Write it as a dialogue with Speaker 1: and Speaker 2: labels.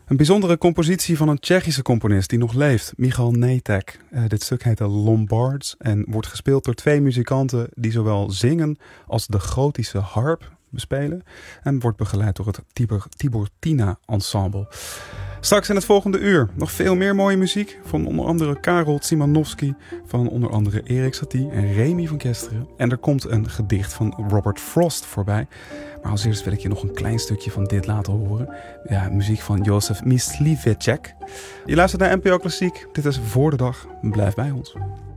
Speaker 1: Een bijzondere compositie van een Tsjechische componist die nog leeft, Michal Nejtek. Dit stuk heet de Lombards en wordt gespeeld door 2 muzikanten die zowel zingen als de gotische harp bespelen. En wordt begeleid door het Tiburtina Ensemble. Straks in het volgende uur nog veel meer mooie muziek van onder andere Karol Szymanowski, van onder andere Erik Satie en Remy van Kesteren. En er komt een gedicht van Robert Frost voorbij. Maar als eerst wil ik je nog een klein stukje van dit laten horen. Ja, muziek van Josef Mysliveček. Je luistert naar NPO Klassiek. Dit is Voor de Dag. Blijf bij ons.